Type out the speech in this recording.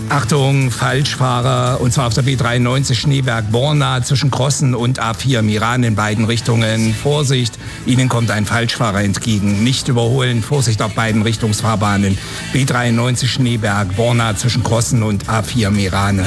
Achtung, Falschfahrer, und zwar auf der B93 Schneeberg-Borna zwischen Krossen und A4 Meran in beiden Richtungen. Vorsicht, Ihnen kommt ein Falschfahrer entgegen. Nicht überholen, Vorsicht auf beiden Richtungsfahrbahnen. B93 Schneeberg-Borna zwischen Krossen und A4 Meran.